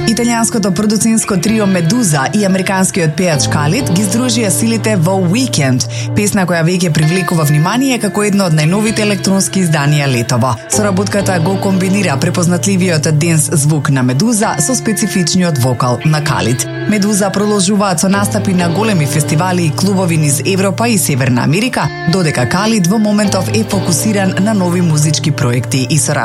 Италијанското продуцентско трио Медуза и американскиот пејач Калид ги здружија силите во Weekend, песна која веќе привлекува внимание како едно од најновите електронски изданија летово. Соработката го комбинира препознатливиот денс звук на Медуза со специфичниот вокал на Калид. Медуза продолжуваат со настапи на големи фестивали и клубови низ Европа и Северна Америка, додека Калид во моментов е фокусиран на нови музички проекти и